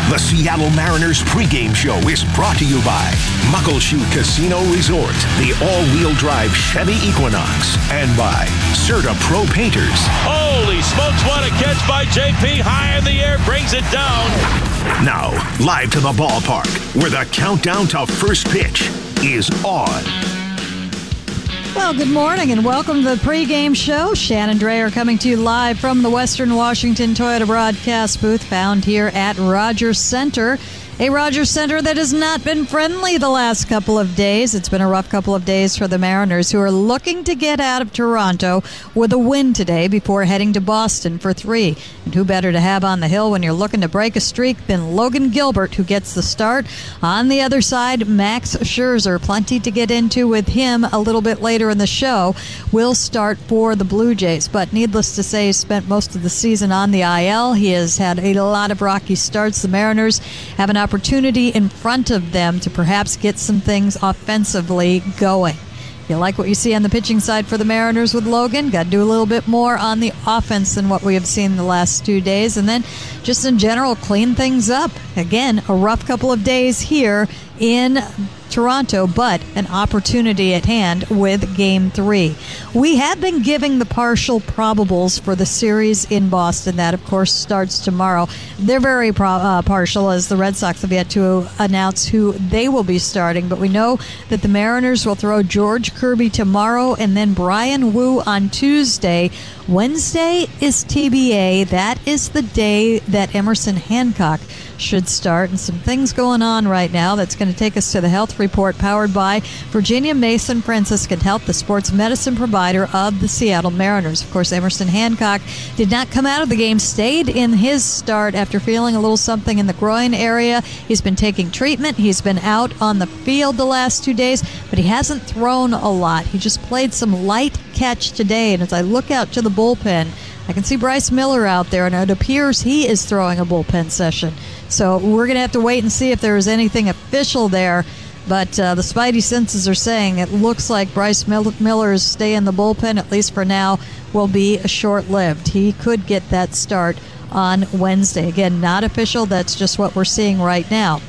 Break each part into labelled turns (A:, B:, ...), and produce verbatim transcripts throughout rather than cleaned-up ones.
A: The Seattle Mariners pregame show is brought to you by Muckleshoot Casino Resort, the all-wheel drive Chevy Equinox, and by Serta Pro Painters.
B: Holy smokes, what a catch by J P. High in the air, brings it down.
A: Now, live to the ballpark, where the countdown to first pitch is on.
C: Well, good morning and welcome to the pregame show. Shannon Drayer coming to you live from the Western Washington Toyota broadcast booth found here at Rogers Center. A Rogers Center that has not been friendly the last couple of days. It's been a rough couple of days for the Mariners, who are looking to get out of Toronto with a win today before heading to Boston for three. And who better to have on the hill when you're looking to break a streak than Logan Gilbert, who gets the start. On the other side, Max Scherzer. Plenty to get into with him a little bit later in the show. Will start for the Blue Jays. But needless to say, he spent most of the season on the I L. He has had a lot of rocky starts. The Mariners have an opportunity opportunity in front of them to perhaps get some things offensively going. You like what you see on the pitching side for the Mariners with Logan? Got to do a little bit more on the offense than what we have seen the last two days. And then just in general, clean things up. Again, a rough couple of days here in Toronto, but an opportunity at hand with Game three. We have been giving the partial probables for the series in Boston. That, of course, starts tomorrow. They're very pro- uh, partial, as the Red Sox have yet to announce who they will be starting. But we know that the Mariners will throw George Kirby tomorrow and then Brian Wu on Tuesday. Wednesday is T B A. That is the day that Emerson Hancock should start, and some things going on right now. That's going to take us to the health report powered by Virginia Mason Franciscan Health, the sports medicine provider of the Seattle Mariners. Of course, Emerson Hancock did not come out of the game, stayed in his start after feeling a little something in the groin area. He's been taking treatment. He's been out on the field the last two days, but he hasn't thrown a lot. He just played some light catch today, and as I look out to the bullpen, I can see Bryce Miller out there, and it appears he is throwing a bullpen session. So we're going to have to wait and see if there is anything official there. But uh, the Spidey senses are saying it looks like Bryce Miller's stay in the bullpen, at least for now, will be short-lived. He could get that start on Wednesday. Again, not official. That's just what we're seeing right now.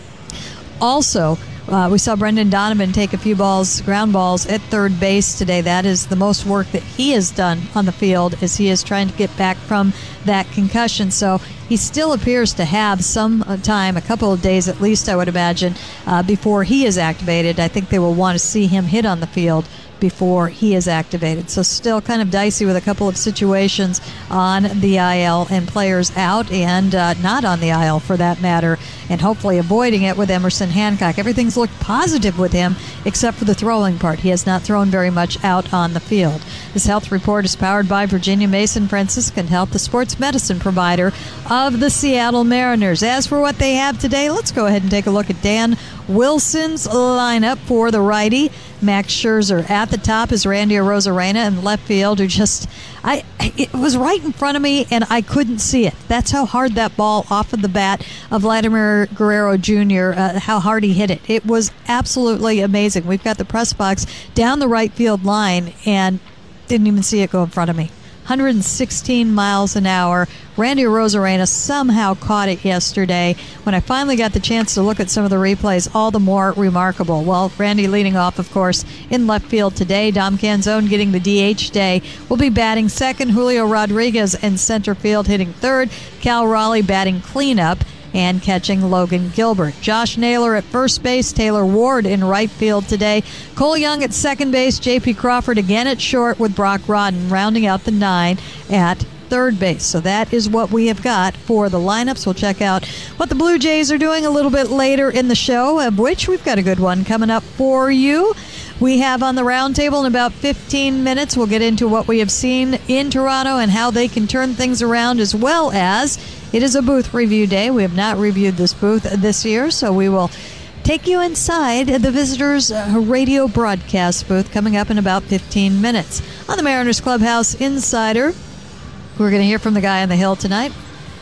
C: Also, Uh, we saw Brendan Donovan take a few balls, ground balls at third base today. That is the most work that he has done on the field as he is trying to get back from that concussion. So he still appears to have some time, a couple of days at least, I would imagine, uh, before he is activated. I think they will want to see him hit on the field before he is activated. So still kind of dicey with a couple of situations on the I L and players out and uh, not on the I L for that matter, and hopefully avoiding it with Emerson Hancock. Everything's looked positive with him except for the throwing part. He has not thrown very much out on the field. This health report is powered by Virginia Mason Franciscan Health, the sports medicine provider of the Seattle Mariners. As for what they have today, let's go ahead and take a look at Dan Wilson's lineup for the righty. Max Scherzer at the top is Randy Arozarena in left field, who just, I, it was right in front of me and I couldn't see it. That's how hard that ball off of the bat of Vladimir Guerrero Junior, uh, how hard he hit it. It was absolutely amazing. We've got the press box down the right field line and didn't even see it go in front of me. one hundred sixteen miles an hour. Randy Arozarena somehow caught it yesterday. When I finally got the chance to look at some of the replays, all the more remarkable. Well, Randy leading off, of course, in left field today. Dom Canzone getting the D H day. Will be batting second. Julio Rodriguez in center field hitting third. Cal Raleigh batting cleanup and catching Logan Gilbert. Josh Naylor at first base, Taylor Ward in right field today. Cole Young at second base, J P Crawford again at short with Brock Rodden rounding out the nine at third base. So that is what we have got for the lineups. We'll check out what the Blue Jays are doing a little bit later in the show, of which we've got a good one coming up for you. We have on the roundtable in about fifteen minutes. We'll get into what we have seen in Toronto and how they can turn things around, as well as it is a booth review day. We have not reviewed this booth this year, so we will take you inside the Visitors radio broadcast booth coming up in about fifteen minutes. On the Mariners Clubhouse Insider, we're going to hear from the guy on the hill tonight.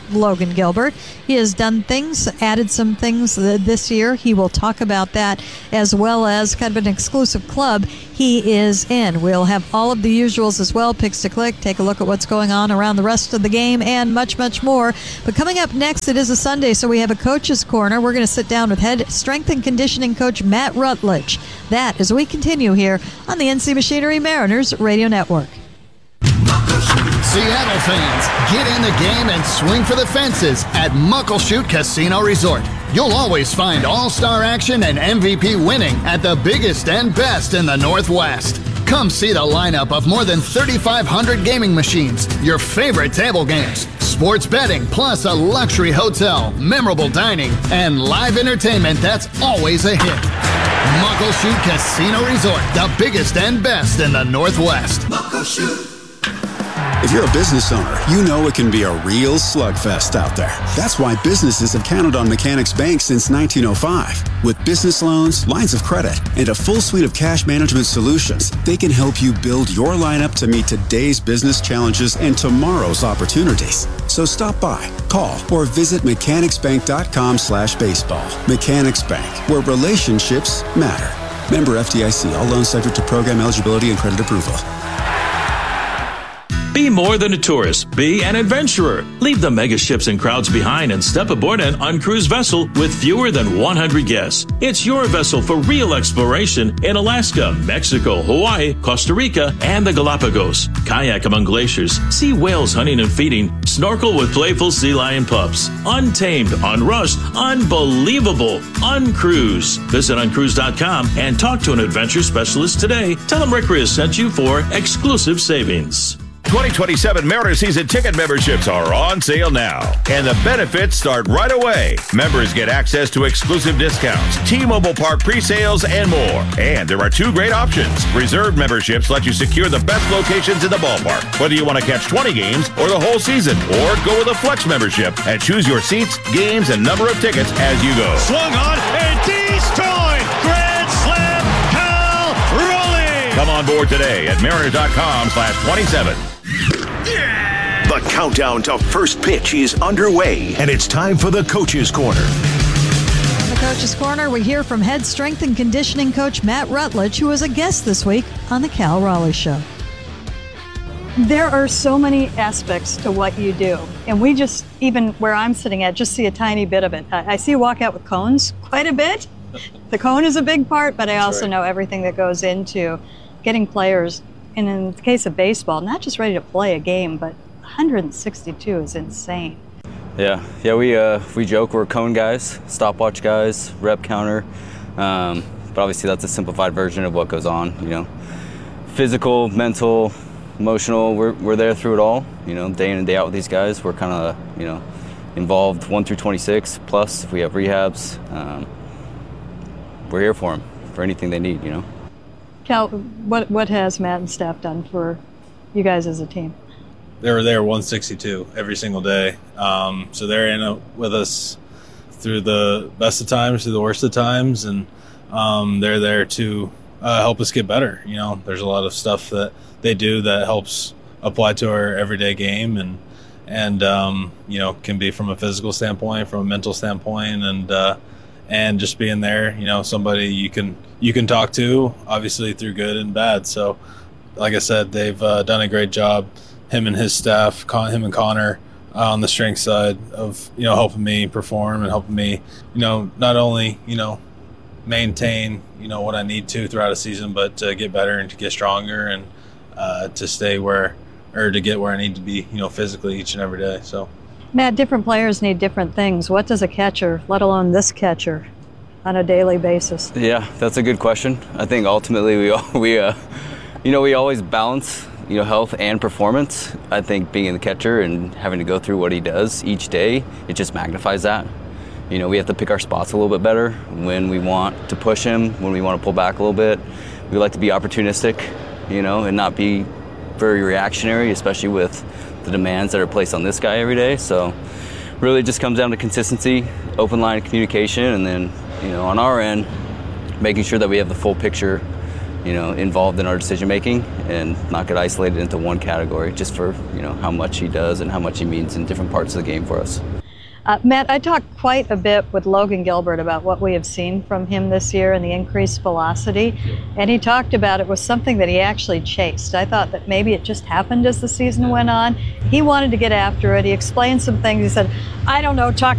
C: Logan Gilbert. He has done things, added some things this year. He will talk about that, as well as kind of an exclusive club he is in. We'll have all of the usuals as well, picks to click, take a look at what's going on around the rest of the game, and much, much more. But coming up next, it is a Sunday, so we have a Coach's Corner. We're going to sit down with head strength and conditioning coach Matt Rutledge. That as we continue here on the N C Machinery Mariners Radio Network.
D: Seattle fans, get in the game and swing for the fences at Muckleshoot Casino Resort. You'll always find all-star action and M V P winning at the biggest and best in the Northwest. Come see the lineup of more than thirty-five hundred gaming machines, your favorite table games, sports betting, plus a luxury hotel, memorable dining, and live entertainment that's always a hit. Muckleshoot Casino Resort, the biggest and best in the Northwest. Muckleshoot.
E: If you're a business owner, you know it can be a real slugfest out there. That's why businesses have counted on Mechanics Bank since nineteen oh five. With business loans, lines of credit, and a full suite of cash management solutions, they can help you build your lineup to meet today's business challenges and tomorrow's opportunities. So stop by, call, or visit mechanicsbank.com slash baseball. Mechanics Bank, where relationships matter. Member F D I C. All loans subject to program eligibility and credit approval.
B: Be more than a tourist. Be an adventurer. Leave the mega ships and crowds behind and step aboard an uncruised vessel with fewer than one hundred guests. It's your vessel for real exploration in Alaska, Mexico, Hawaii, Costa Rica, and the Galapagos. Kayak among glaciers, see whales hunting and feeding, snorkel with playful sea lion pups. Untamed, unrushed, unbelievable, uncruise. Visit uncruise dot com and talk to an adventure specialist today. Tell them Rick Riz sent you for exclusive savings.
A: twenty twenty-seven Mariners season ticket memberships are on sale now, and the benefits start right away. Members get access to exclusive discounts, T-Mobile Park pre-sales, and more. And there are two great options. Reserved memberships let you secure the best locations in the ballpark, whether you want to catch twenty games or the whole season, or go with a flex membership and choose your seats, games, and number of tickets as you go.
B: Swung on and destroyed. Grand slam. Cal Raleigh.
A: Come on board today at Mariner dot com slash twenty-seven.
F: The countdown to first pitch is underway, and it's time for the Coach's Corner.
C: In the Coach's Corner, we hear from head strength and conditioning coach Matt Rutledge, who is a guest this week on the Cal Raleigh Show.
G: There are so many aspects to what you do, and we just, even where I'm sitting at, just see a tiny bit of it. I see you walk out with cones quite a bit. The cone is a big part, but I also know everything that goes into getting players, and in the case of baseball, not just ready to play a game, but one hundred sixty-two is insane.
H: Yeah, yeah, we uh, we joke we're cone guys, stopwatch guys, rep counter, um, but obviously that's a simplified version of what goes on. You know, physical, mental, emotional. We're we're there through it all. You know, day in and day out with these guys. We're kind of you know involved one through twenty-six. Plus, if we have rehabs, um, we're here for them for anything they need. You know.
G: Cal, what what has Matt and staff done for you guys as a team?
I: They were there one sixty-two every single day. Um, so they're in a, with us through the best of times, through the worst of times, and um, they're there to uh, help us get better. You know, there's a lot of stuff that they do that helps apply to our everyday game, and and um, you know, can be from a physical standpoint, from a mental standpoint, and uh, and just being there. You know, somebody you can you can talk to, obviously through good and bad. So, like I said, they've uh, done a great job. Him and his staff, Con- him and Connor, uh, on the strength side of, you know, helping me perform and helping me, you know, not only, you know, maintain, you know, what I need to throughout a season, but to get better and to get stronger and uh, to stay where, or to get where I need to be, you know, physically each and every day. So,
G: Matt, different players need different things. What does a catcher, let alone this catcher, on a daily basis?
H: Yeah, that's a good question. I think ultimately we all, we, uh, you know, we always balance, you know, health and performance. I think being the catcher and having to go through what he does each day, it just magnifies that. You know, we have to pick our spots a little bit better when we want to push him, when we want to pull back a little bit. We like to be opportunistic, you know, and not be very reactionary, especially with the demands that are placed on this guy every day. So really just comes down to consistency, open line of communication, and then, you know, on our end, making sure that we have the full picture, you know, involved in our decision making and not get isolated into one category just for, you know, how much he does and how much he means in different parts of the game for us.
G: Uh, Matt, I talked quite a bit with Logan Gilbert about what we have seen from him this year and the increased velocity, and he talked about it was something that he actually chased. I thought that maybe it just happened as the season went on. He wanted to get after it. He explained some things. He said, I don't know, talk